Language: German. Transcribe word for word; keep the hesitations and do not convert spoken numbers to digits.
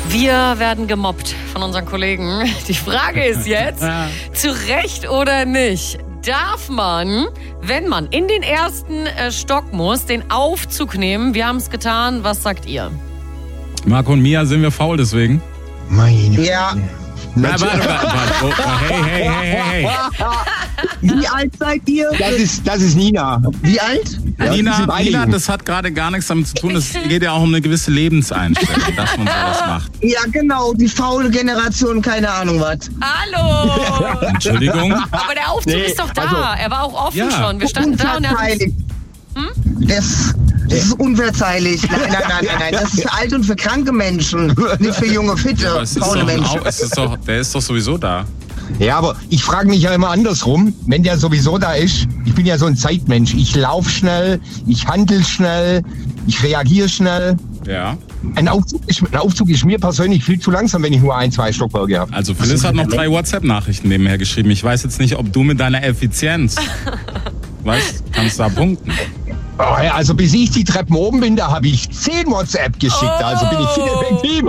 Wir werden gemobbt von unseren Kollegen. Die Frage ist jetzt, zu Recht oder nicht, darf man, wenn man in den ersten äh, Stock muss, den Aufzug nehmen? Wir haben es getan. Was sagt ihr? Marco und Mia, sind wir faul deswegen? Meine Ja. Na, warte, warte, warte. Oh, hey, hey, hey, hey, hey. Wie alt seid ihr? Das ist, das ist Nina. Wie alt? Ja, die Nina, sind beide Nina, jung. das hat gerade gar nichts damit zu tun. Es geht ja auch um eine gewisse Lebenseinstellung, dass man sowas macht. Ja, genau, die faule Generation, keine Ahnung was. Hallo! Entschuldigung? Aber der Aufzug Nee, ist doch da. also- er war auch offen Ja. schon. Wir standen da und er hat uns, Unverzeihlich. Das, das ist unverzeihlich. Nein, nein, nein, nein, nein. Das ist für alte und für kranke Menschen, nicht für junge, fitte, Aber es ist faule doch ein Menschen. Au- es ist doch, der ist doch sowieso da. Ja, aber ich frage mich ja immer andersrum, wenn der sowieso da ist. Ich bin ja so ein Zeitmensch. Ich laufe schnell, ich handle schnell, ich reagiere schnell. Ja. Ein Aufzug, ist, ein Aufzug ist mir persönlich viel zu langsam, wenn ich nur ein, zwei Stockwerke habe. Also Phyllis hat noch drei WhatsApp-Nachrichten nebenher geschrieben. Ich weiß jetzt nicht, ob du mit deiner Effizienz, weißt, kannst da punkten. Oh, ja, also bis ich die Treppen oben bin, da habe ich zehn WhatsApp geschickt. Also bin ich viel Oh. effektiver.